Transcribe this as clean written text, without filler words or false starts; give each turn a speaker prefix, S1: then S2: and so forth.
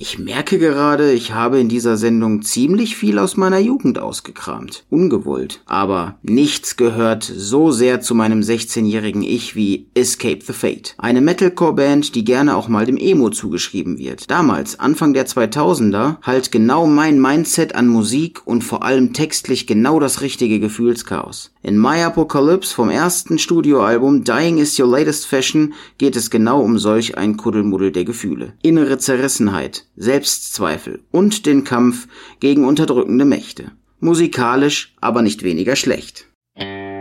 S1: Ich merke gerade, ich habe in dieser Sendung ziemlich viel aus meiner Jugend ausgekramt. Ungewollt. Aber nichts gehört so sehr zu meinem 16-jährigen Ich wie Escape the Fate. Eine Metalcore-Band, die gerne auch mal dem Emo zugeschrieben wird. Damals, Anfang der 2000er, halt genau mein Mindset an Musik und vor allem textlich genau das richtige Gefühlschaos. In My Apocalypse vom ersten Studioalbum Dying is Your Latest Fashion geht es genau um solch ein Kuddelmuddel der Gefühle. Innere Zerrissenheit, Selbstzweifel und den Kampf gegen unterdrückende Mächte. Musikalisch aber nicht weniger schlecht.